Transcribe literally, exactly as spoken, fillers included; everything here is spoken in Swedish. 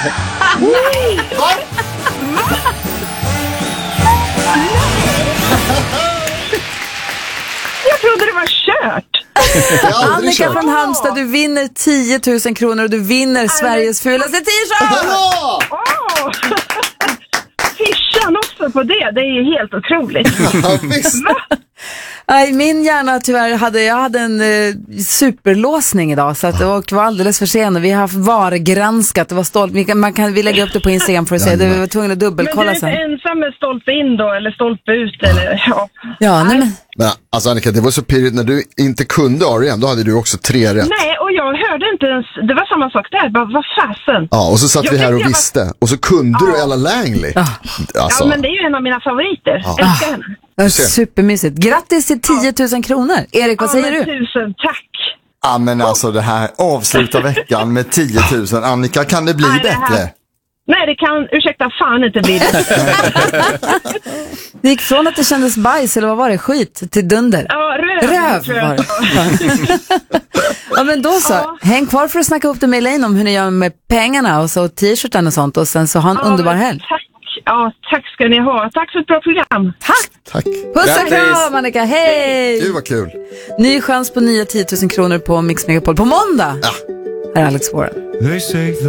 Nej! Va? Jag trodde det var kört. Annika kört. Från Halmstad, du vinner tio tusen kronor och du vinner Sveriges fulaste t-shirt. Åh! Tishan också på det, det är ju helt otroligt. Ja, visst. Nej, min hjärna tyvärr hade, jag hade en eh, superlåsning idag så att det var, var alldeles för sen och vi har haft vargranskat, det var stolt, vi kan, man kan vi lägga upp det på Instagram för att se, det var tvungen att dubbelkolla sen. Men du är inte ensam med stolpe in då, eller stolpe ut, eller ja. Ja, nej men. Men alltså Annika, det var så pirrigt när du inte kunde R E M, då hade du också tre rätt. Nej, och jag hörde inte ens, det var samma sak där, bara vad fasen. Ja, och så satt jag vi här och var... visste, och så kunde ja. du Ella Langley. Ja. Alltså. Ja, men det är ju en av mina favoriter, ja. Älskar henne. Ja, supermysigt. Grattis till tio tusen kronor. Erik, vad ja, säger du? Tusen, tack. Ja, men alltså det här avslutar veckan med tio tusen. Annika, kan det bli Nej, det bättre? Här... Nej, det kan, ursäkta, fan inte bli det. Det gick från att det kändes bajs, eller vad var det? Skit, till dunder. Ja, röv. Röv var det. Ja, men då så. Ja. Häng kvar för att snacka upp det med Elaine om hur ni gör med pengarna och så t-shirten och sånt. Och sen så ha en ja, underbar helg. Tack. Ja, tack ska ni ha. Tack för ett bra program. Tack. Tack. Puss och kram, Annika. Hej. Det var kul. Ny chans på nya tio tusen kronor på Mix Megapol på måndag. Ja. Här är Alex Warren.